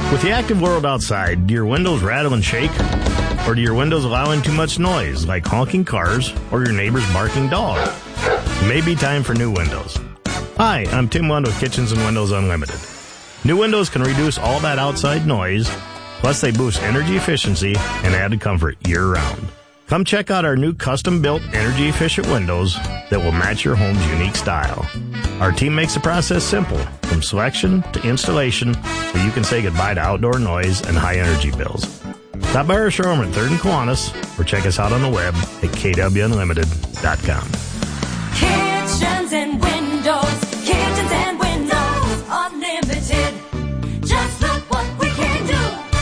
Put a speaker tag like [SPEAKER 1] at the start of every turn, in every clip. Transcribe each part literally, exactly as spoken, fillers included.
[SPEAKER 1] With the active world outside, do your windows rattle and shake? Or do your windows allow in too much noise, like honking cars or your neighbor's barking dog? It may be time for new windows. Hi, I'm Tim Lund with Kitchens and Windows Unlimited. New windows can reduce all that outside noise, plus they boost energy efficiency and added comfort year-round. Come check out our new custom-built energy-efficient windows that will match your home's unique style. Our team makes the process simple, from selection to installation, so you can say goodbye to outdoor noise and high-energy bills. Stop by our showroom at third and Kiwanis, or check us out on the web at k w unlimited dot com.
[SPEAKER 2] Kitchens and Windows, Kitchens and Windows Unlimited. Just look what we can do.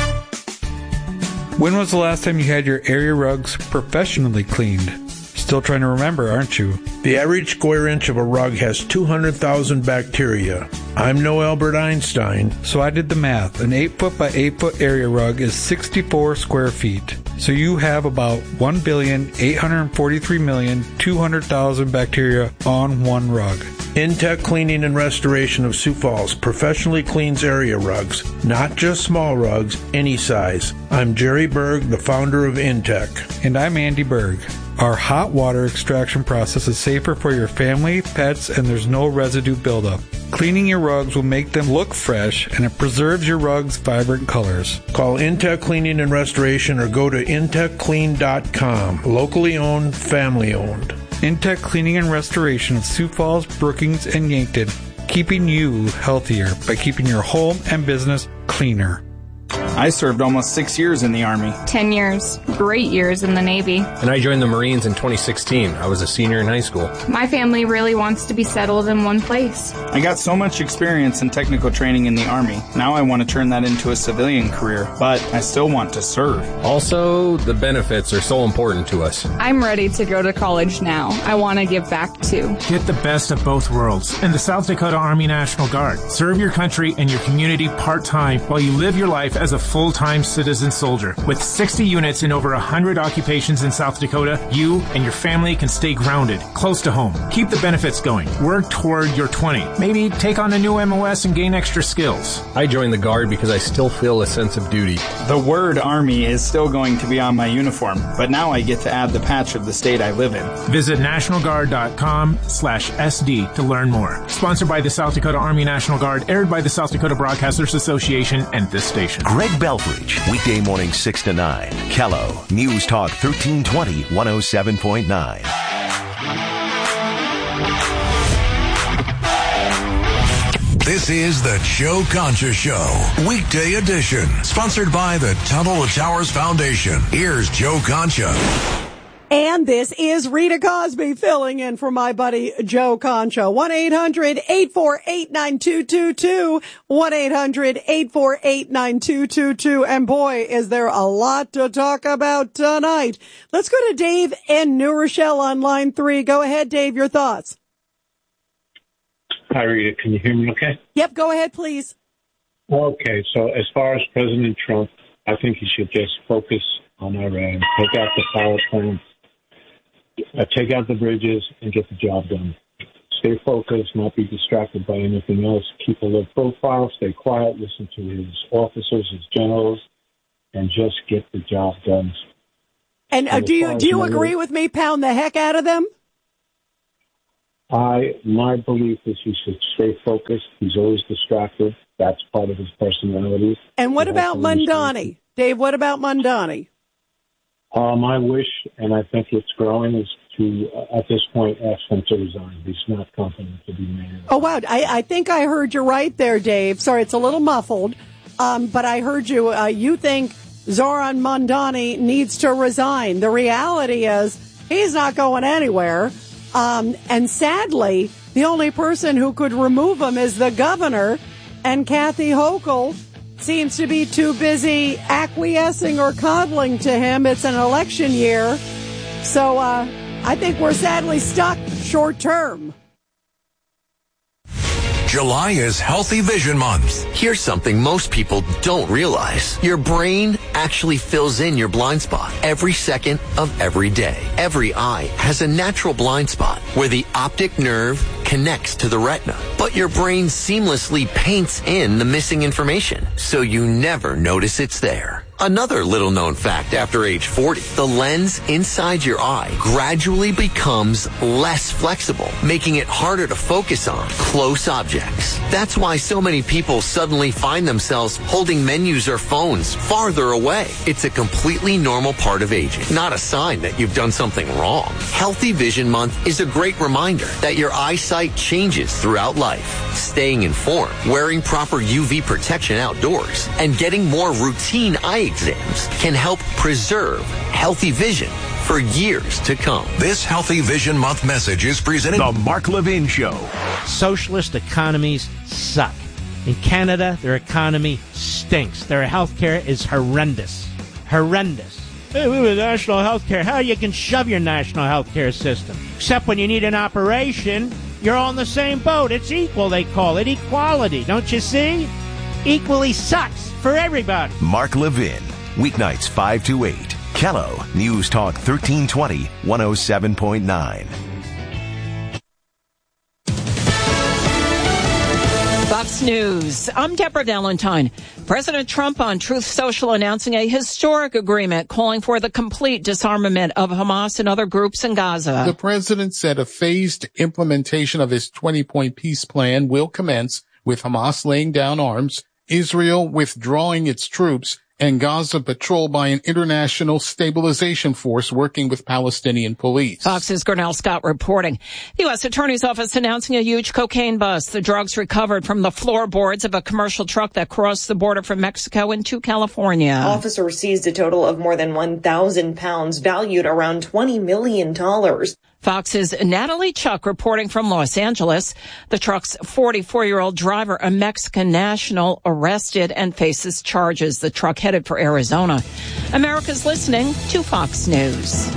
[SPEAKER 3] When was the last time you had your area rugs professionally cleaned? Still trying to remember, aren't you?
[SPEAKER 4] The average square inch of a rug has two hundred thousand bacteria. I'm no Albert Einstein.
[SPEAKER 3] So I did the math. An eight foot by eight foot area rug is sixty-four square feet. So you have about one billion eight hundred forty-three million two hundred thousand bacteria on one rug.
[SPEAKER 4] Intech Cleaning and Restoration of Sioux Falls professionally cleans area rugs, not just small rugs, any size. I'm Jerry Berg, the founder of Intech.
[SPEAKER 3] And I'm Andy Berg. Our hot water extraction process is safer for your family, pets, and there's no residue buildup. Cleaning your rugs will make them look fresh, and it preserves your rugs' vibrant colors.
[SPEAKER 4] Call Intech Cleaning and Restoration or go to intech clean dot com. Locally owned, family owned.
[SPEAKER 3] Intech Cleaning and Restoration of Sioux Falls, Brookings, and Yankton, keeping you healthier by keeping your home and business cleaner.
[SPEAKER 5] I served almost six years in the Army.
[SPEAKER 6] Ten years. Great years in the Navy.
[SPEAKER 7] And I joined the Marines in twenty sixteen. I was a senior in high school.
[SPEAKER 6] My family really wants to be settled in one place.
[SPEAKER 5] I got so much experience and technical training in the Army. Now I want to turn that into a civilian career, but I still want to serve.
[SPEAKER 7] Also, the benefits are so important to us.
[SPEAKER 6] I'm ready to go to college now. I want to give back too.
[SPEAKER 8] Get the best of both worlds in the South Dakota Army National Guard. Serve your country and your community part-time while you live your life as a full-time citizen soldier. With sixty units in over one hundred occupations in South Dakota, you and your family can stay grounded, close to home. Keep the benefits going. Work toward your twenty. Maybe take on a new M O S and gain extra skills.
[SPEAKER 7] I joined the Guard because I still feel a sense of duty.
[SPEAKER 5] The word Army is still going to be on my uniform, but now I get to add the patch of the state I live in.
[SPEAKER 8] Visit national guard dot com slash S D to learn more. Sponsored by the South Dakota Army National Guard, aired by the South Dakota Broadcasters Association and this station.
[SPEAKER 9] Greg Belfridge, weekday morning six to nine. Kello, News Talk thirteen twenty, one oh seven point nine.
[SPEAKER 10] This is the Joe Concha Show, weekday edition, sponsored by the Tunnel to Towers Foundation. Here's Joe Concha.
[SPEAKER 11] And this is Rita Cosby filling in for my buddy Joe Concha. one eight hundred eight four eight nine two two two. one eight hundred eight four eight nine two two two. And boy, is there a lot to talk about tonight. Let's go to Dave in New Rochelle on line three. Go ahead, Dave, your thoughts.
[SPEAKER 12] Hi, Rita. Can you hear me okay?
[SPEAKER 11] Yep, go ahead, please.
[SPEAKER 12] Okay, so as far as President Trump, I think he should just focus on Iran, take out the power plants, uh, take out the bridges, and get the job done. Stay focused, not be distracted by anything else. Keep a low profile, stay quiet, listen to his officers, his generals, and just get the job done.
[SPEAKER 11] And uh, do you do you agree with me? Pound the heck out of them.
[SPEAKER 12] I, my belief is he should stay focused. He's always distracted. That's part of his personality.
[SPEAKER 11] And what about Mondani? Dave, what about Mondani?
[SPEAKER 12] Uh, my wish, and I think it's growing, is to, uh, at this point, ask him to resign. He's not competent to be mayor.
[SPEAKER 11] Oh, wow. I, I think I heard you right there, Dave. Sorry, it's a little muffled, um, but I heard you. Uh, you think Zoran Mondani needs to resign. The reality is he's not going anywhere. Um, and sadly, the only person who could remove him is the governor, and Kathy Hochul seems to be too busy acquiescing or coddling to him. It's an election year. So uh, I think we're sadly stuck short term.
[SPEAKER 10] July is Healthy Vision Month.
[SPEAKER 13] Here's something most people don't realize. Your brain actually fills in your blind spot every second of every day. Every eye has a natural blind spot where the optic nerve connects to the retina, but your brain seamlessly paints in the missing information, so you never notice it's there. Another little known fact after age forty, the lens inside your eye gradually becomes less flexible, making it harder to focus on close objects. That's why so many people suddenly find themselves holding menus or phones farther away. It's a completely normal part of aging, not a sign that you've done something wrong. Healthy Vision Month is a great reminder that your eyesight changes throughout life. Staying informed, wearing proper U V protection outdoors, and getting more routine eye exams can help preserve healthy vision for years to come.
[SPEAKER 10] This Healthy Vision Month message is presented
[SPEAKER 14] The Mark Levin Show. Socialist economies suck. In Canada, their economy stinks. Their health care is horrendous. Horrendous. Hey, we have national health care. How you can shove your national health care system? Except when you need an operation, you're all in the same boat. It's equal, they call it. Equality. Don't you see? Equally sucks for everybody.
[SPEAKER 9] Mark Levin, weeknights five to eight. Kello, News Talk thirteen twenty, one oh seven point nine.
[SPEAKER 15] Fox News. I'm Deborah Valentine. President Trump on Truth Social announcing a historic agreement calling for the complete disarmament of Hamas and other groups in Gaza.
[SPEAKER 16] The president said a phased implementation of his twenty-point peace plan will commence with Hamas laying down arms, Israel withdrawing its troops, and Gaza patrolled by an international stabilization force working with Palestinian police.
[SPEAKER 15] Fox's Gernell Scott reporting. The U S Attorney's Office announcing a huge cocaine bust. The drugs recovered from the floorboards of a commercial truck that crossed the border from Mexico into California.
[SPEAKER 17] Officers seized a total of more than one thousand pounds, valued around twenty million dollars.
[SPEAKER 15] Fox's Natalie Chuck reporting from Los Angeles. The truck's forty-four-year-old driver, a Mexican national, arrested and faces charges. The truck headed for Arizona. America's listening to Fox News.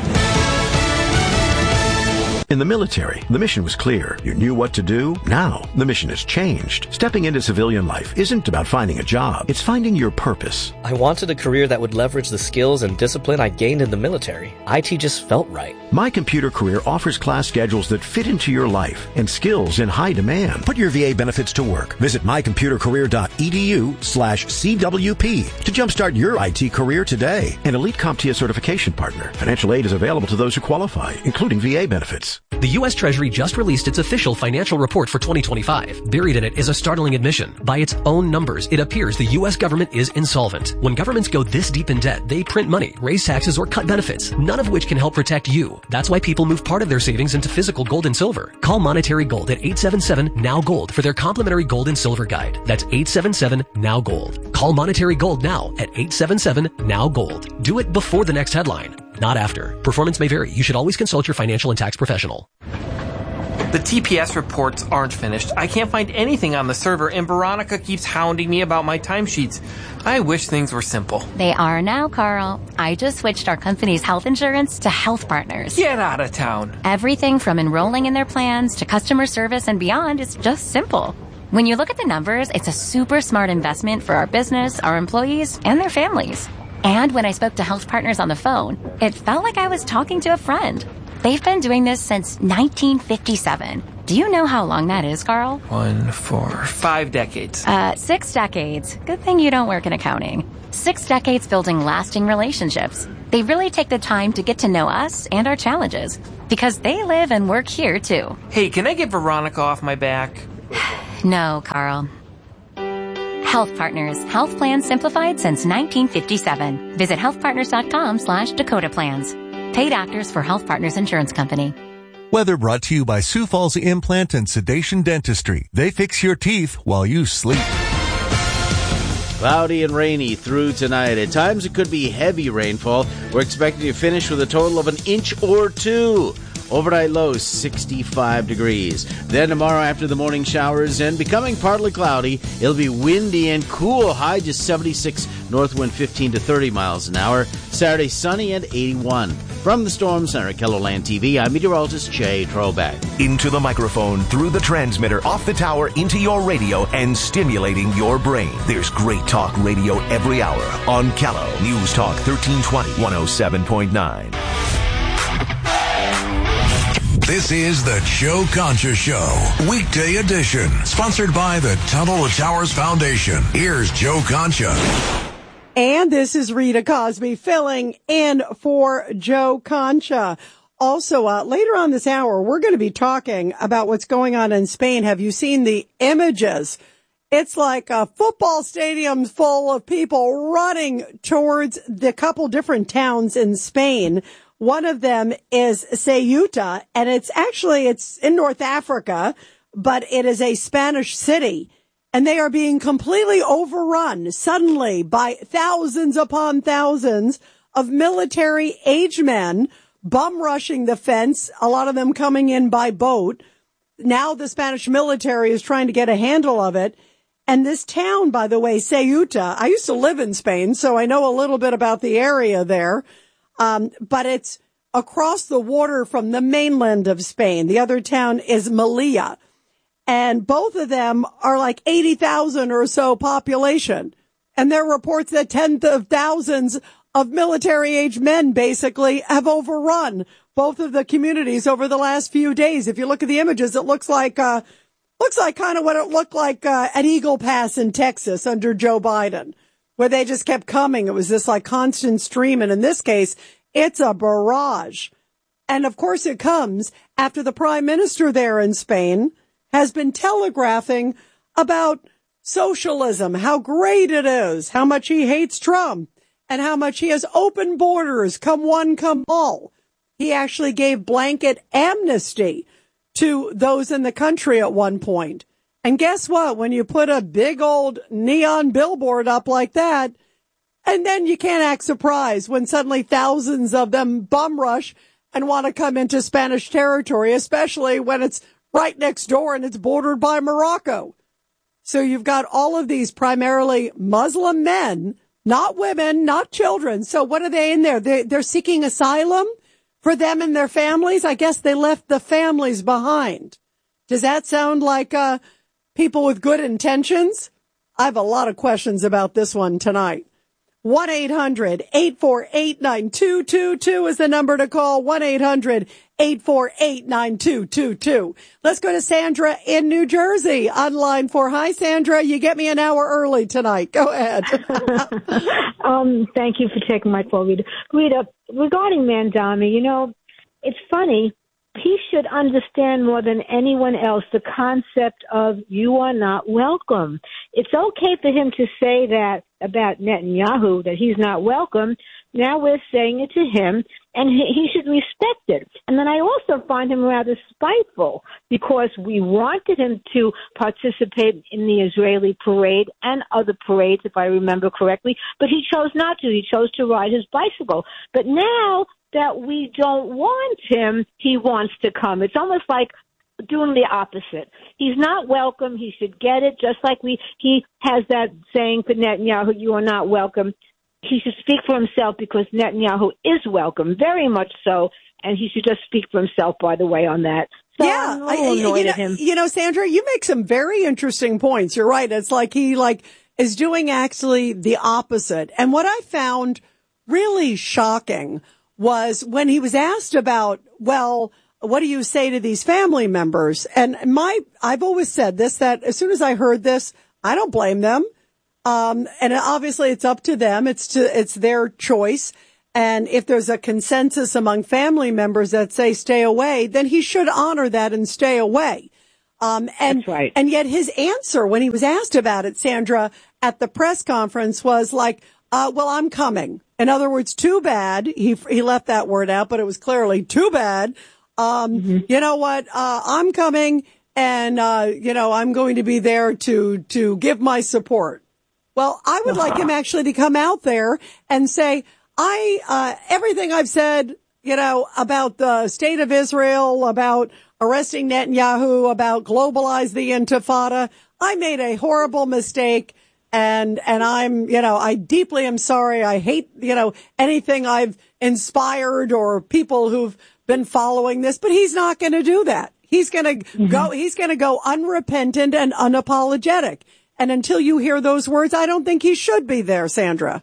[SPEAKER 18] In the military, the mission was clear. You knew what to do. Now, the mission has changed. Stepping into civilian life isn't about finding a job. It's finding your purpose.
[SPEAKER 19] I wanted a career that would leverage the skills and discipline I gained in the military. I T just felt right.
[SPEAKER 18] My Computer Career offers class schedules that fit into your life and skills in high demand. Put your V A benefits to work. Visit mycomputercareer.edu slash CWP to jumpstart your I T career today. An Elite CompTIA certification partner. Financial aid is available to those who qualify, including V A benefits.
[SPEAKER 20] The U S Treasury just released its official financial report for twenty twenty-five. Buried in it is a startling admission. By its own numbers, it appears the U S government is insolvent. When governments go this deep in debt, they print money, raise taxes, or cut benefits, none of which can help protect you. That's why people move part of their savings into physical gold and silver. Call Monetary Gold at eight seven seven, N O W, GOLD for their complimentary gold and silver guide. That's eight seven seven, N O W, GOLD. Call Monetary Gold now at eight seven seven, N O W, GOLD. Do it before the next headline, not after. Performance may vary. You should always consult your financial and tax professional.
[SPEAKER 21] The T P S reports aren't finished. I can't find anything on the server, and Veronica keeps hounding me about my timesheets. I wish things were simple.
[SPEAKER 22] They are now, Carl. I just switched our company's health insurance to Health Partners.
[SPEAKER 21] Get out of town.
[SPEAKER 22] Everything from enrolling in their plans to customer service and beyond is just simple. When you look at the numbers, it's a super smart investment for our business, our employees, and their families. And when I spoke to Health Partners on the phone, it felt like I was talking to a friend. They've been doing this since nineteen fifty-seven. Do you know how long that is, Carl?
[SPEAKER 21] One, four, five decades.
[SPEAKER 22] Uh, six decades. Good thing you don't work in accounting. Six decades building lasting relationships. They really take the time to get to know us and our challenges because they live and work here, too.
[SPEAKER 21] Hey, can I get Veronica off my back?
[SPEAKER 22] No, Carl. Health Partners. Health plans simplified since nineteen fifty-seven. Visit healthpartners.com slash Dakota Plans. Paid actors for Health Partners Insurance Company.
[SPEAKER 23] Weather brought to you by Sioux Falls Implant and Sedation Dentistry. They fix your teeth while you sleep.
[SPEAKER 24] Cloudy and rainy through tonight. At times it could be heavy rainfall. We're expecting to finish with a total of an inch or two. Overnight low sixty-five degrees. Then tomorrow after the morning showers and becoming partly cloudy, it'll be windy and cool. High just seventy-six, north wind fifteen to thirty miles an hour. Saturday sunny and eighty-one. From the Storm Center, KELOLAND T V, I'm meteorologist Jay Trobeck.
[SPEAKER 9] Into the microphone, through the transmitter, off the tower, into your radio, and stimulating your brain. There's great talk radio every hour on Callow. News Talk thirteen twenty, one oh seven point nine.
[SPEAKER 10] This is the Joe Concha Show, weekday edition, sponsored by the Tunnel to Towers Foundation. Here's Joe Concha.
[SPEAKER 11] And this is Rita Cosby filling in for Joe Concha. Also, uh, later on this hour, we're going to be talking about what's going on in Spain. Have you seen the images? It's like a football stadium full of people running towards the couple different towns in Spain. One of them is Ceuta, and it's actually, it's in North Africa, but it is a Spanish city. And they are being completely overrun suddenly by thousands upon thousands of military-age men bum rushing the fence, a lot of them coming in by boat. Now the Spanish military is trying to get a handle of it. And this town, by the way, Ceuta, I used to live in Spain, so I know a little bit about the area there. Um, but it's across the water from the mainland of Spain. The other town is Melilla. And both of them are like eighty thousand or so population. And there are reports that tens of thousands of military-age men basically have overrun both of the communities over the last few days. If you look at the images, it looks like, uh, looks like kind of what it looked like, uh, at Eagle Pass in Texas under Joe Biden, where they just kept coming. It was this like constant stream. And in this case, it's a barrage. And of course it comes after the prime minister there in Spain has been telegraphing about socialism, how great it is, how much he hates Trump, and how much he has open borders, come one, come all. He actually gave blanket amnesty to those in the country at one point. And guess what? When you put a big old neon billboard up like that, and then you can't act surprised when suddenly thousands of them bum rush and want to come into Spanish territory, especially when it's right next door and it's bordered by Morocco. So you've got all of these primarily Muslim men, not women, not children. So what are they in there? They, they're seeking asylum for them and their families. I guess they left the families behind. Does that sound like uh, people with good intentions? I have a lot of questions about this one tonight. one eight hundred eight four eight nine two two two is the number to call. one eight hundred eight four eight nine two two two. Let's go to Sandra in New Jersey on line four. Hi, Sandra. You get me an hour early tonight. Go ahead.
[SPEAKER 1] um, thank you for taking my call, Rita. Rita, regarding Mandami, you know, it's funny. He should understand more than anyone else the concept of you are not welcome. It's okay for him to say that about Netanyahu, that he's not welcome. Now we're saying it to him, and he, he should respect it. And then I also find him rather spiteful because we wanted him to participate in the Israeli parade and other parades, if I remember correctly, but he chose not to. He chose to ride his bicycle. But now that we don't want him, he wants to come. It's almost like doing the opposite. He's not welcome. He should get it, just like we. He has that saying for Netanyahu, you are not welcome. He should speak for himself because Netanyahu is welcome, very much so, and he should just speak for himself, by the way, on that. So
[SPEAKER 11] yeah,
[SPEAKER 1] I'm a little annoyed
[SPEAKER 11] you know,
[SPEAKER 1] at him.
[SPEAKER 11] You know, Sandra, you make some very interesting points. You're right. It's like he like is doing actually the opposite. And what I found really shocking was when he was asked about, well, what do you say to these family members? And my, I've always said this, that as soon as I heard this, I don't blame them. Um, and obviously it's up to them. It's to, it's their choice. And if there's a consensus among family members that say stay away, then he should honor that and stay away. Um, and,
[SPEAKER 1] That's right.
[SPEAKER 11] and yet his answer when he was asked about it, Sandra, at the press conference was like, uh, well, I'm coming. In other words, too bad. He, he left that word out, but it was clearly too bad. Um, mm-hmm. You know what? Uh, I'm coming and, uh, you know, I'm going to be there to, to give my support. Well, I would like him actually to come out there and say, I, uh, everything I've said, you know, about the state of Israel, about arresting Netanyahu, about globalize the Intifada, I made a horrible mistake. And, and I'm, you know, I deeply am sorry. I hate, you know, anything I've inspired or people who've been following this, but he's not going to do that. He's going to mm-hmm. go, he's going to go unrepentant and unapologetic. And until you hear those words, I don't think he should be there, Sandra.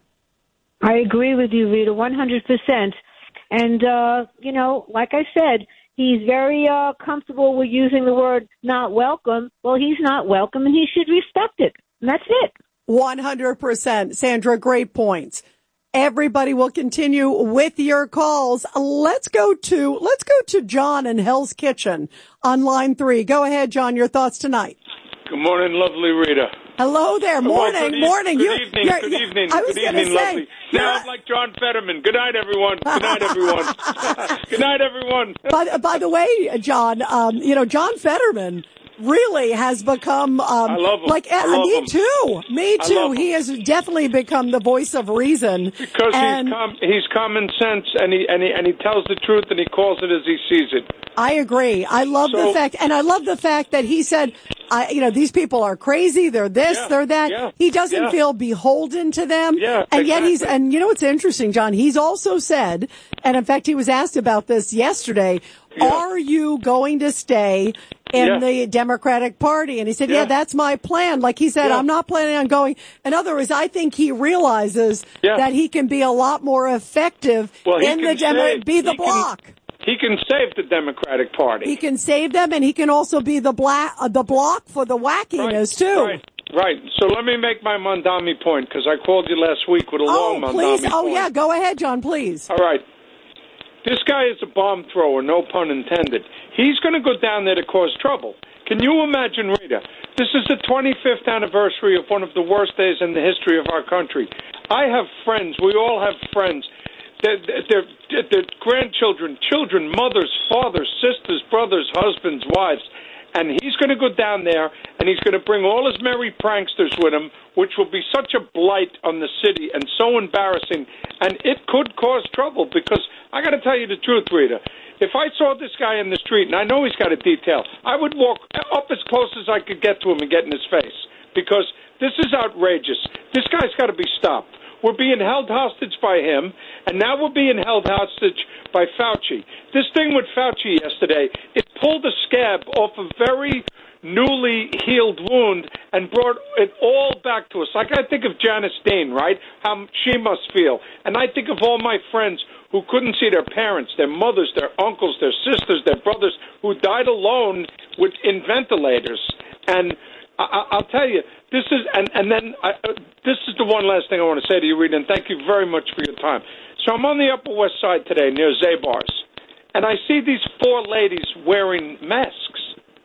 [SPEAKER 1] I agree with you, Rita, one hundred percent. And, uh, you know, like I said, he's very uh, comfortable with using the word not welcome. Well, he's not welcome, and he should respect it. And that's it.
[SPEAKER 11] one hundred percent. Sandra, great points. Everybody will continue with your calls. Let's go to, let's go to John in Hell's Kitchen on line three. Go ahead, John, your thoughts tonight.
[SPEAKER 2] Good morning, lovely Rita.
[SPEAKER 11] Hello there. Morning,
[SPEAKER 2] well, good
[SPEAKER 11] morning.
[SPEAKER 2] Good
[SPEAKER 11] you're,
[SPEAKER 2] evening,
[SPEAKER 11] you're,
[SPEAKER 2] good
[SPEAKER 11] you're,
[SPEAKER 2] evening,
[SPEAKER 11] I was
[SPEAKER 2] good evening,
[SPEAKER 11] say,
[SPEAKER 2] lovely. Now I'm like John Fetterman. Good night, everyone. Good night, everyone. Good night, everyone.
[SPEAKER 11] By, by the way, John, um, you know, John Fetterman really has become, um,
[SPEAKER 2] I love him.
[SPEAKER 11] like,
[SPEAKER 2] I love
[SPEAKER 11] me
[SPEAKER 2] him.
[SPEAKER 11] too. Me
[SPEAKER 2] I
[SPEAKER 11] too.
[SPEAKER 2] love
[SPEAKER 11] He has definitely become the voice of reason.
[SPEAKER 2] Because
[SPEAKER 11] and
[SPEAKER 2] he's, com- he's common sense, and he, and, he, and he tells the truth, and he calls it as he sees it.
[SPEAKER 11] I agree. I love
[SPEAKER 2] So-
[SPEAKER 11] the fact, and I love the fact that he said, I, you know, these people are crazy. They're this,
[SPEAKER 2] Yeah,
[SPEAKER 11] they're that.
[SPEAKER 2] yeah,
[SPEAKER 11] he doesn't
[SPEAKER 2] yeah.
[SPEAKER 11] feel beholden to them.
[SPEAKER 2] Yeah,
[SPEAKER 11] and yet he's,
[SPEAKER 2] exactly.
[SPEAKER 11] and you know what's interesting, John? He's also said, and in fact, he was asked about this yesterday.
[SPEAKER 2] Yeah.
[SPEAKER 11] Are you going to stay in
[SPEAKER 2] Yeah.
[SPEAKER 11] the Democratic Party? And he said, yeah,
[SPEAKER 2] Yeah.
[SPEAKER 11] that's my plan. Like he said,
[SPEAKER 2] Yeah.
[SPEAKER 11] I'm not planning on going. In other words, I think he realizes
[SPEAKER 2] Yeah.
[SPEAKER 11] that he can be a lot more effective
[SPEAKER 2] Well, he
[SPEAKER 11] in
[SPEAKER 2] can
[SPEAKER 11] the Demo-
[SPEAKER 2] save-
[SPEAKER 11] be the
[SPEAKER 2] he can-
[SPEAKER 11] bloc.
[SPEAKER 2] He can save the Democratic Party.
[SPEAKER 11] He can save them, and he can also be the black, uh, the block for the wackiness too.
[SPEAKER 2] Right, right. So let me make my Mondami point, because I called you last week with a
[SPEAKER 11] Oh,
[SPEAKER 2] long Mondami
[SPEAKER 11] please!
[SPEAKER 2] point.
[SPEAKER 11] Oh, yeah. Go ahead, John. Please.
[SPEAKER 2] All right. This guy is a bomb thrower, no pun intended. He's going to go down there to cause trouble. Can you imagine, Rita? This is the twenty-fifth anniversary of one of the worst days in the history of our country. I have friends. We all have friends. Their, their, their grandchildren, children, mothers, fathers, sisters, brothers, husbands, wives. And he's going to go down there, and he's going to bring all his merry pranksters with him, which will be such a blight on the city and so embarrassing. And it could cause trouble, because I got to tell you the truth, Rita. If I saw this guy in the street, and I know he's got a detail, I would walk up as close as I could get to him and get in his face, because this is outrageous. This guy's got to be stopped. We're being held hostage by him, and now we're being held hostage by Fauci. This thing with Fauci yesterday, it pulled a scab off a very newly healed wound and brought it all back to us. Like I think of Janice Dean, right? How she must feel. And I think of all my friends who couldn't see their parents, their mothers, their uncles, their sisters, their brothers, who died alone with in ventilators. And I, I'll tell you, this is, and, and then I, uh, this is the one last thing I want to say to you, Rita, and thank you very much for your time. So I'm on the Upper West Side today near Zabar's, and I see these four ladies wearing masks.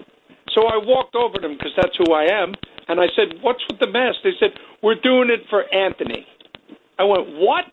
[SPEAKER 2] So I walked over to them, because that's who I am, and I said, what's with the mask? They said, we're doing it for Anthony. I went, what?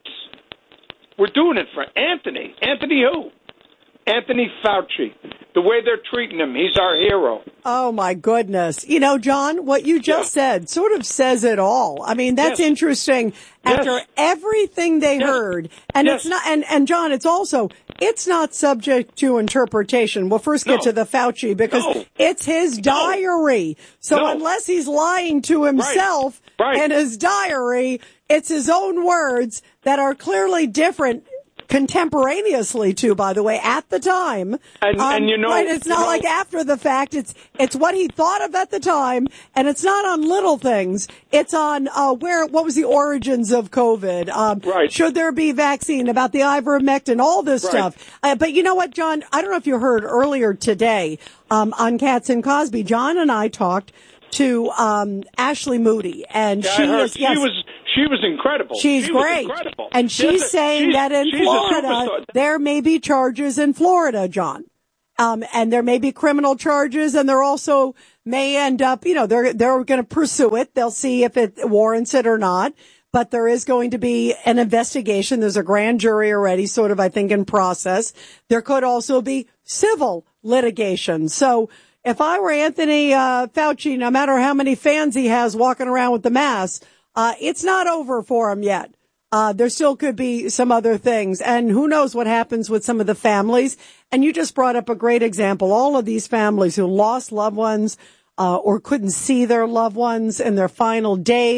[SPEAKER 2] We're doing it for Anthony? Anthony who? Anthony Fauci. The way they're treating him, he's our hero.
[SPEAKER 11] Oh, my goodness. You know, John, what you just yeah. said sort of says it all. I mean, that's yes. interesting. After yes. everything they yes. heard, and yes. it's not, and, and John, it's also, it's not subject to interpretation. We'll first get no. to the Fauci, because no. it's his diary. No. So no. unless he's lying to himself
[SPEAKER 2] right. Right.
[SPEAKER 11] in his diary, it's his own words that are clearly different contemporaneously too, by the way, at the time.
[SPEAKER 2] And,
[SPEAKER 11] um,
[SPEAKER 2] and you know,
[SPEAKER 11] right, it's not
[SPEAKER 2] you know,
[SPEAKER 11] like after the fact. It's it's what he thought of at the time, and it's not on little things. It's on uh, where what was the origins of COVID? Um,
[SPEAKER 2] right.
[SPEAKER 11] Should there be vaccine? About the ivermectin, all this
[SPEAKER 2] right.
[SPEAKER 11] stuff. Uh, but you know what, John? I don't know if you heard earlier today um, on Katz and Cosby. John and I talked to um, Ashley Moody, and
[SPEAKER 2] yeah,
[SPEAKER 11] she
[SPEAKER 2] I heard.
[SPEAKER 11] is yes,
[SPEAKER 2] she was she was incredible.
[SPEAKER 11] She's
[SPEAKER 2] she
[SPEAKER 11] great,
[SPEAKER 2] was incredible.
[SPEAKER 11] and she's
[SPEAKER 2] yes,
[SPEAKER 11] saying
[SPEAKER 2] she's,
[SPEAKER 11] that in
[SPEAKER 2] she's
[SPEAKER 11] Florida there may be charges in Florida, John, um, and there may be criminal charges, and there also may end up, you know, they're they're going to pursue it. They'll see if it warrants it or not. But there is going to be an investigation. There's a grand jury already, sort of, I think, in process. There could also be civil litigation. So if I were Anthony uh, Fauci, no matter how many fans he has walking around with the mask, uh, it's not over for him yet. Uh, there still could be some other things. And who knows what happens with some of the families. And you just brought up a great example. All of these families who lost loved ones uh, or couldn't see their loved ones in their final days.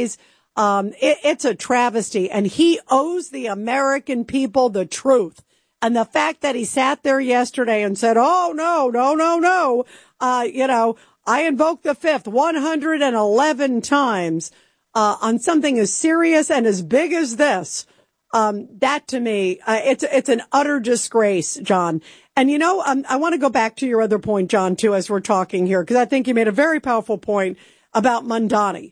[SPEAKER 11] Um, it, it's a travesty, and he owes the American people the truth. And the fact that he sat there yesterday and said, oh, no, no, no, no, uh, you know, I invoked the fifth one hundred eleven times uh, on something as serious and as big as this. Um, that to me, uh, it's, it's an utter disgrace, John. And, you know, um, I want to go back to your other point, John, too, as we're talking here, because I think you made a very powerful point about Mamdani.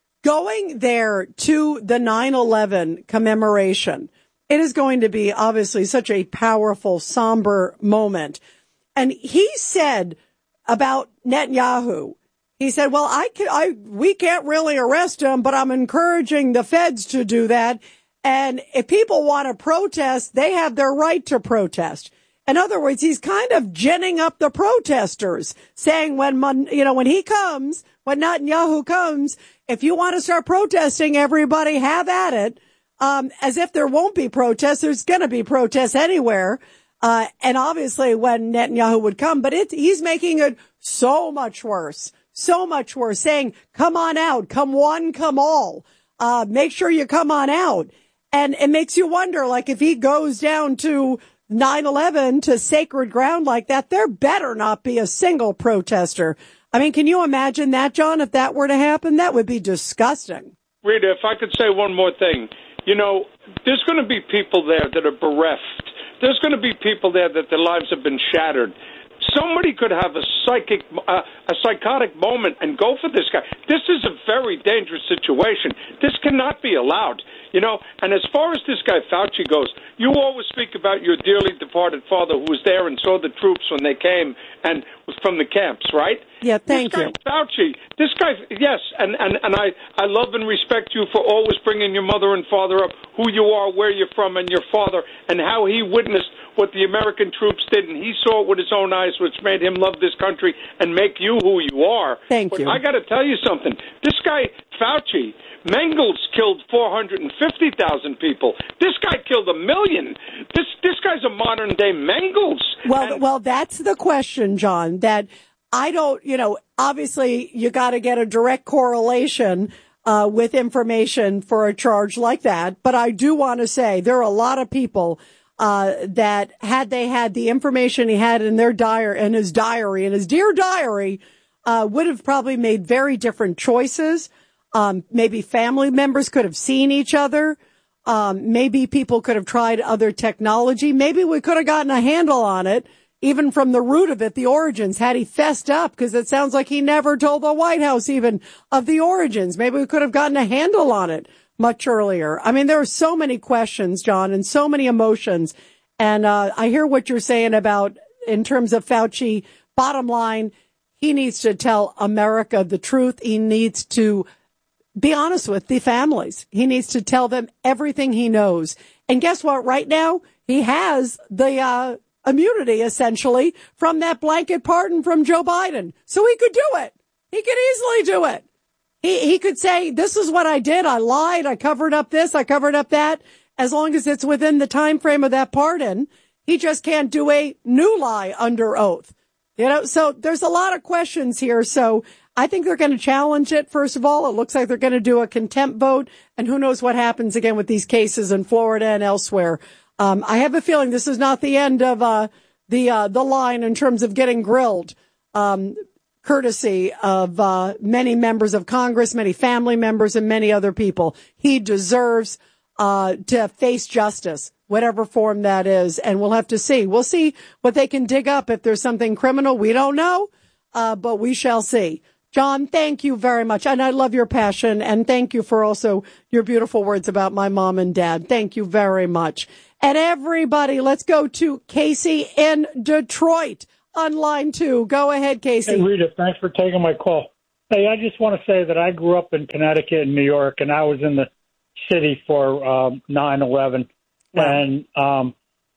[SPEAKER 11] Going there to the nine eleven commemoration, it is going to be obviously such a powerful, somber moment. And he said about Netanyahu, he said, well, I can, I, we can't really arrest him, but I'm encouraging the feds to do that. And if people want to protest, they have their right to protest. In other words, he's kind of ginning up the protesters, saying when, you know, when he comes, when Netanyahu comes, if you want to start protesting, everybody have at it. Um, as if there won't be protests. There's going to be protests anywhere. Uh, and obviously when Netanyahu would come, but it, he's making it so much worse, so much worse, saying, come on out, come one, come all, uh, make sure you come on out. And it makes you wonder, like, if he goes down to nine eleven, to sacred ground like that, there better not be a single protester. I mean, can you imagine that, John, if that were to happen? That would be disgusting.
[SPEAKER 2] Rita, if I could say one more thing. You know, there's going to be people there that are bereft. There's going to be people there that their lives have been shattered. Somebody could have a psychic, uh, a psychotic moment and go for this guy. This is a very dangerous situation. This cannot be allowed. You know, and as far as this guy Fauci goes, you always speak about your dearly departed father who was there and saw the troops when they came and was from the camps, right?
[SPEAKER 11] Yeah, thank
[SPEAKER 2] this guy,
[SPEAKER 11] you.
[SPEAKER 2] Fauci, this guy, yes, and, and, and I, I love and respect you for always bringing your mother and father up, who you are, where you're from, and your father, and how he witnessed what the American troops did, and he saw it with his own eyes, which made him love this country and make you who you are.
[SPEAKER 11] Thank
[SPEAKER 2] but
[SPEAKER 11] you.
[SPEAKER 2] I got to tell you something. This guy, Fauci, Mengels killed four hundred fifty thousand people. This guy killed a million. This this guy's a modern-day Mengels.
[SPEAKER 11] Well,
[SPEAKER 2] and-
[SPEAKER 11] well, that's the question, John, that I don't, you know, obviously you got to get a direct correlation uh, with information for a charge like that. But I do want to say there are a lot of people uh, that had they had the information he had in their diary, in his diary, in his dear diary, uh, would have probably made very different choices. Um, maybe family members could have seen each other. Um, maybe people could have tried other technology. Maybe we could have gotten a handle on it, even from the root of it, the origins, had he fessed up, because it sounds like he never told the White House even of the origins. Maybe we could have gotten a handle on it much earlier. I mean, there are so many questions, John, and so many emotions. And uh, I hear what you're saying about, in terms of Fauci, bottom line, he needs to tell America the truth. He needs to be honest with the families. He needs to tell them everything he knows. And guess what? Right now, he has the uh immunity, essentially, from that blanket pardon from Joe Biden. So he could do it. He could easily do it. He he could say, this is what I did. I lied. I covered up this. I covered up that. As long as it's within the time frame of that pardon, he just can't do a new lie under oath. You know, so there's a lot of questions here. So I think they're going to challenge it. First of all, it looks like they're going to do a contempt vote, and who knows what happens again with these cases in Florida and elsewhere. Um, I have a feeling this is not the end of uh, the uh, the line in terms of getting grilled, um, courtesy of uh, many members of Congress, many family members, and many other people. He deserves uh, to face justice, whatever form that is, and we'll have to see. We'll see what they can dig up if there's something criminal. We don't know, uh, but we shall see. John, thank you very much. And I love your passion. And thank you for also your beautiful words about my mom and dad. Thank you very much. And everybody, let's go to Casey in Detroit on line two. Go ahead, Casey.
[SPEAKER 3] Hey, Rita, thanks for taking my call. Hey, I just want to say that I grew up in Connecticut and New York, and I was in the city for um, nine eleven. Wow. And um,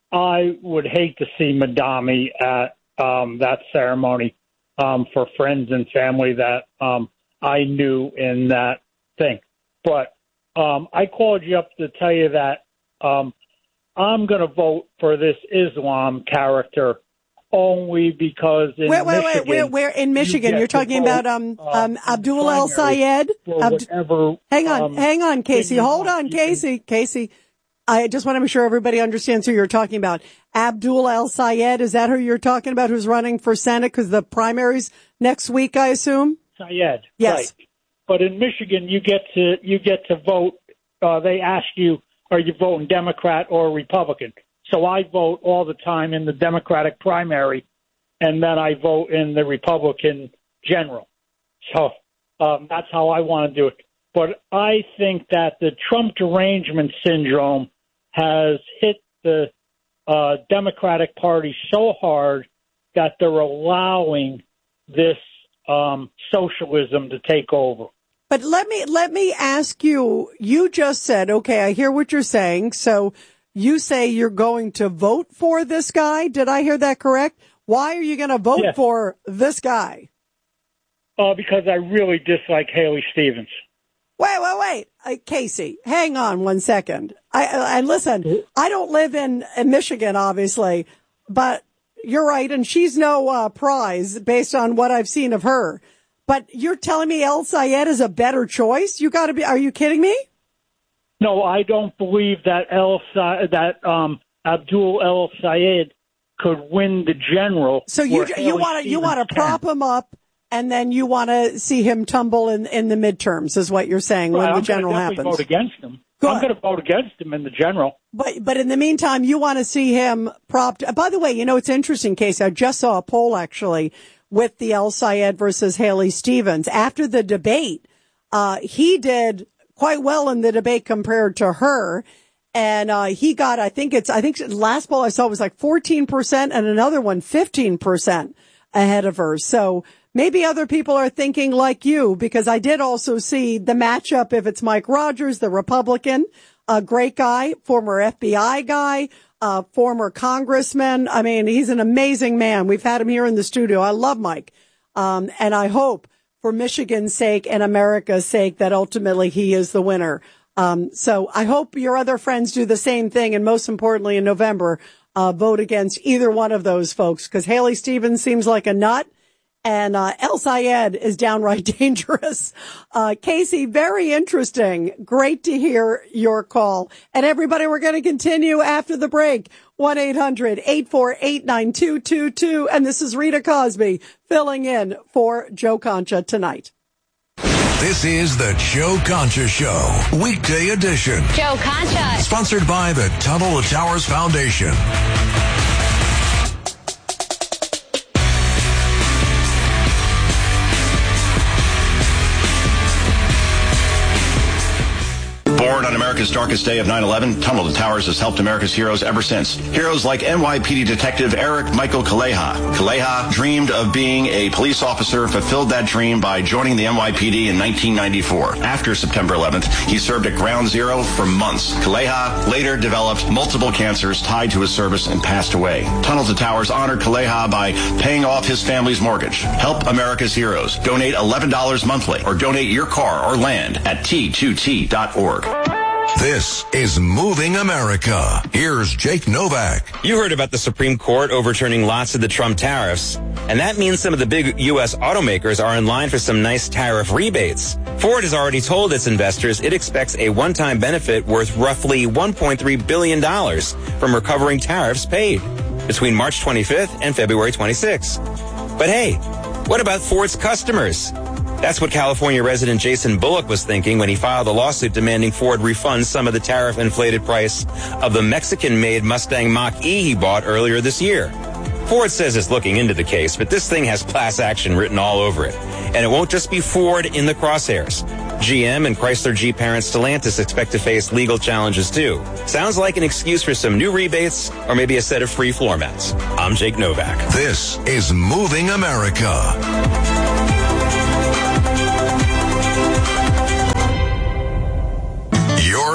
[SPEAKER 3] I would hate to see Mamdani at um, that ceremony. Um, for friends and family that um, I knew in that thing. But um, I called you up to tell you that um, I'm going to vote for this Islam character only because in
[SPEAKER 11] wait, wait,
[SPEAKER 3] Michigan,
[SPEAKER 11] wait, where, where in Michigan?
[SPEAKER 3] you
[SPEAKER 11] You're talking about um, um, Abdul El Sayed? Abd-
[SPEAKER 3] whatever,
[SPEAKER 11] hang on,
[SPEAKER 3] um,
[SPEAKER 11] hang on, Casey. Hold on,
[SPEAKER 3] you
[SPEAKER 11] Casey. Can- Casey, I just want to make sure everybody understands who you're talking about. Abdul El Sayed, is that who you're talking about? Who's running for Senate? Because the primaries next week, I assume.
[SPEAKER 3] Sayed,
[SPEAKER 11] yes.
[SPEAKER 3] Right. But in Michigan, you get to you get to vote. Uh, they ask you, are you voting Democrat or Republican? So I vote all the time in the Democratic primary, and then I vote in the Republican general. So um, that's how I want to do it. But I think that the Trump derangement syndrome has hit the uh, Democratic Party so hard that they're allowing this um, socialism to take over.
[SPEAKER 11] But let me let me ask you, you just said, okay, I hear what you're saying. So you say you're going to vote for this guy. Did I hear that correct? Why are you going to vote
[SPEAKER 3] yes.
[SPEAKER 11] for this guy?
[SPEAKER 3] Uh, because I really dislike Haley Stevens.
[SPEAKER 11] Wait, wait, wait. Uh, Casey, hang on one second. I, I, and listen, I don't live in, in Michigan, obviously, but you're right. And she's no uh, prize based on what I've seen of her. But you're telling me El Sayed is a better choice? You got to be. Are you kidding me?
[SPEAKER 3] No, I don't believe that El that um, Abdul El Sayed could win the general.
[SPEAKER 11] So you you want to you want to prop him up, and then you want to see him tumble in in the midterms, is what you're saying,
[SPEAKER 3] right,
[SPEAKER 11] when
[SPEAKER 3] I'm
[SPEAKER 11] the general
[SPEAKER 3] gonna
[SPEAKER 11] happens.
[SPEAKER 3] Vote against him. Good. I'm going to vote against him in the general.
[SPEAKER 11] But but in the meantime, you want to see him propped. By the way, you know it's interesting, Casey. I just saw a poll actually with the El Sayed versus Haley Stevens after the debate. Uh, he did quite well in the debate compared to her. And, uh, he got, I think it's, I think last poll I saw was like fourteen percent and another one fifteen percent ahead of her. So maybe other people are thinking like you, because I did also see the matchup. If it's Mike Rogers, the Republican, a great guy, former F B I guy, uh, former congressman. I mean, he's an amazing man. We've had him here in the studio. I love Mike. Um, and I hope for Michigan's sake and America's sake that ultimately he is the winner. Um, so I hope your other friends do the same thing. And most importantly, in November, uh, vote against either one of those folks, because Haley Stevens seems like a nut. And, uh, El Sayed is downright dangerous. Uh, Casey, very interesting. Great to hear your call. And everybody, we're going to continue after the break. one eight hundred eight four eight nine two two two. And this is Rita Cosby filling in for Joe Concha tonight.
[SPEAKER 10] This is the Joe Concha Show, weekday edition.
[SPEAKER 4] Joe Concha.
[SPEAKER 10] Sponsored by the Tunnel to Towers Foundation.
[SPEAKER 5] Born on America's darkest day of nine eleven, Tunnel to Towers has helped America's heroes ever since. Heroes like N Y P D Detective Eric Michael Kaleha. Kaleha dreamed of being a police officer, fulfilled that dream by joining the N Y P D in nineteen ninety-four. After September eleventh, he served at Ground Zero for months. Kaleha later developed multiple cancers tied to his service and passed away. Tunnel to Towers honored Kaleha by paying off his family's mortgage. Help America's heroes. Donate eleven dollars monthly or donate your car or land at T two T dot org.
[SPEAKER 10] This is Moving America. Here's Jake Novak.
[SPEAKER 6] You heard about the Supreme Court overturning lots of the Trump tariffs, and that means some of the big U S automakers are in line for some nice tariff rebates. Ford has already told its investors it expects a one-time benefit worth roughly one point three billion dollars from recovering tariffs paid between March twenty-fifth and February twenty-sixth. But hey, what about Ford's customers? That's what California resident Jason Bullock was thinking when he filed a lawsuit demanding Ford refund some of the tariff-inflated price of the Mexican-made Mustang Mach-E he bought earlier this year. Ford says it's looking into the case, but this thing has class action written all over it. And it won't just be Ford in the crosshairs. G M and Chrysler Jeep parent Stellantis expect to face legal challenges too. Sounds like an excuse for some new rebates or maybe a set of free floor mats. I'm Jake Novak.
[SPEAKER 10] This is Moving America. You're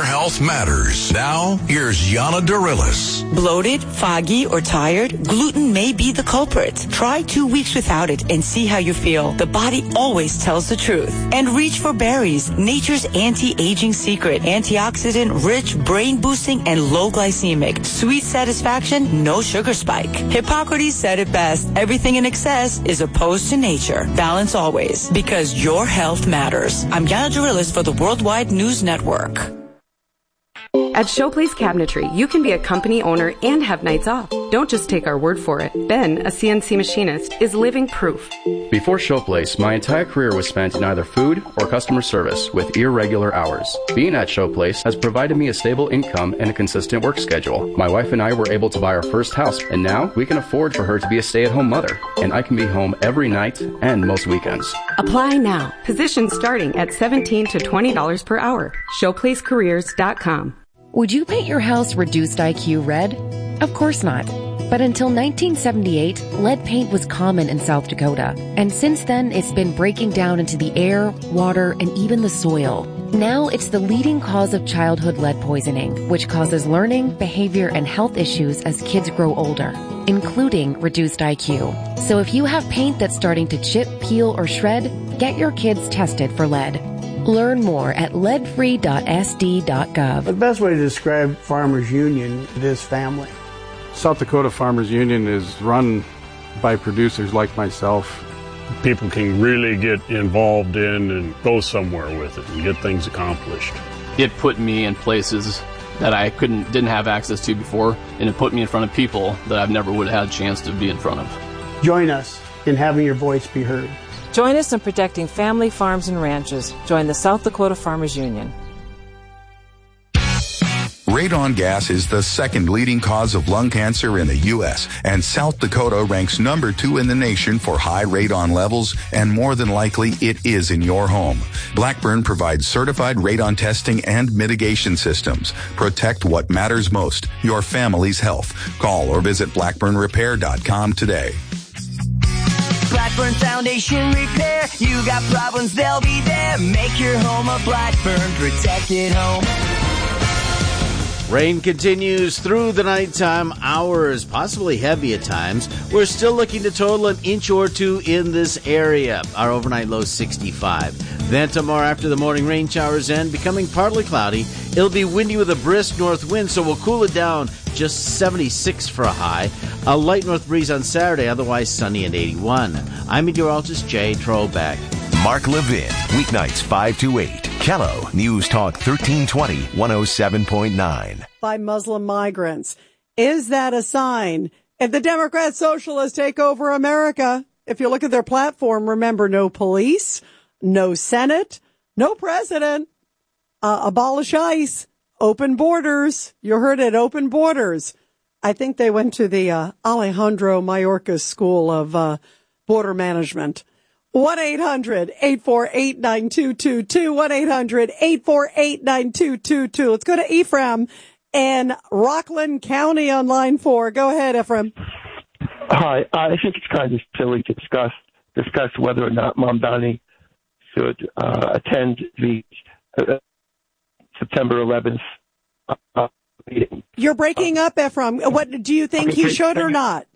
[SPEAKER 10] health matters. Now, here's Yana Dorillis.
[SPEAKER 4] Bloated, foggy, or tired? Gluten may be the culprit. Try two weeks without it and see how you feel. The body always tells the truth. And reach for berries, nature's anti-aging secret. Antioxidant, rich, brain-boosting, and low glycemic. Sweet satisfaction, no sugar spike. Hippocrates said it best. Everything in excess is opposed to nature. Balance always, because your health matters. I'm Yana Dorillis for the Worldwide News Network.
[SPEAKER 7] At Showplace Cabinetry, you can be a company owner and have nights off. Don't just take our word for it. Ben, a C N C machinist, is living proof.
[SPEAKER 8] Before Showplace, my entire career was spent in either food or customer service with irregular hours. Being at Showplace has provided me a stable income and a consistent work schedule. My wife and I were able to buy our first house, and now we can afford for her to be a stay-at-home mother, and I can be home every night and most weekends.
[SPEAKER 7] Apply now. Positions starting at seventeen to twenty dollars per hour. showplace careers dot com.
[SPEAKER 12] Would you paint your house reduced I Q red? Of course not. But until nineteen seventy-eight, lead paint was common in South Dakota. And since then, it's been breaking down into the air, water, and even the soil. Now it's the leading cause of childhood lead poisoning, which causes learning, behavior, and health issues as kids grow older, including reduced I Q. So if you have paint that's starting to chip, peel, or shred, get your kids tested for lead. Learn more at lead free dot s d dot gov.
[SPEAKER 25] The best way to describe Farmers Union is family.
[SPEAKER 26] South Dakota Farmers Union is run by producers like myself.
[SPEAKER 27] People can really get involved in and go somewhere with it and get things accomplished.
[SPEAKER 28] It put me in places that I couldn't, didn't have access to before, and it put me in front of people that I've never would have had a chance to be in front of.
[SPEAKER 25] Join us in having your voice be heard.
[SPEAKER 29] Join us in protecting family farms and ranches. Join the South Dakota Farmers Union.
[SPEAKER 30] Radon gas is the second leading cause of lung cancer in the U S, and South Dakota ranks number two in the nation for high radon levels, and more than likely it is in your home. Blackburn provides certified radon testing and mitigation systems. Protect what matters most, your family's health. Call or visit blackburn repair dot com today.
[SPEAKER 31] Blackburn Foundation Repair. You got problems, they'll be there. Make your home a Blackburn protected home.
[SPEAKER 24] Rain continues through the nighttime hours, possibly heavy at times. We're still looking to total an inch or two in this area. Our overnight low sixty-five. Then tomorrow after the morning rain showers end, becoming partly cloudy. It'll be windy with a brisk north wind, so we'll cool it down just seventy-six for a high. A light north breeze on Saturday, otherwise sunny and eighty-one. I'm meteorologist Jay Trobeck.
[SPEAKER 9] Mark Levin, weeknights five to eight. Kello, News Talk thirteen twenty, one oh seven point nine.
[SPEAKER 11] By Muslim migrants. Is that a sign? If the Democrat Socialists take over America, if you look at their platform, remember no police, no Senate, no president, uh, abolish ICE, open borders. You heard it, open borders. I think they went to the uh, Alejandro Mayorkas School of uh, Border Management. one eight hundred eight four eight nine two two two, one eight hundred eight four eight nine two two two. Let's go to Ephraim in Rockland County on line four. Go ahead, Ephraim.
[SPEAKER 32] Hi. I think it's kind of silly to discuss discuss whether or not Mamdani should uh, attend the uh, September eleventh uh, meeting.
[SPEAKER 11] You're breaking up, Ephraim. What do you think
[SPEAKER 32] Okay,
[SPEAKER 11] he should or
[SPEAKER 32] you.
[SPEAKER 11] not?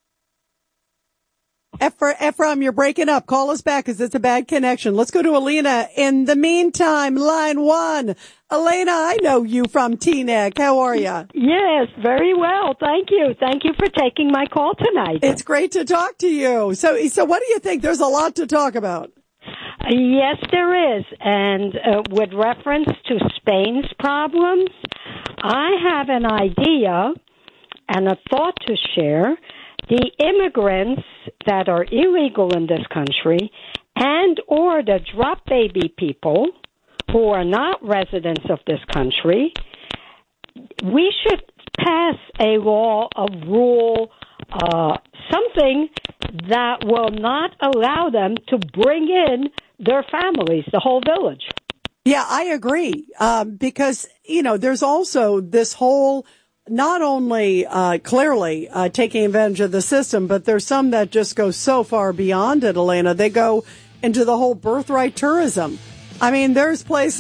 [SPEAKER 11] Ephraim, you're breaking up. Call us back because it's a bad connection. Let's go to Alina. In the meantime, line one. Elena, I know you from T N E C. How are you?
[SPEAKER 33] Yes, very well. Thank you. Thank you for taking my call tonight.
[SPEAKER 11] It's great to talk to you. So, so what do you think? There's a lot to talk about.
[SPEAKER 33] Uh, yes, there is. And uh, with reference to Spain's problems, I have an idea and a thought to share. The immigrants that are illegal in this country and or the drop baby people who are not residents of this country, we should pass a law, a rule, uh, something that will not allow them to bring in their families, the whole village.
[SPEAKER 11] Yeah, I agree. Um, because, you know, there's also this whole not only uh, clearly uh, taking advantage of the system, but there's some that just go so far beyond it, Elena. They go into the whole birthright tourism. I mean, there's places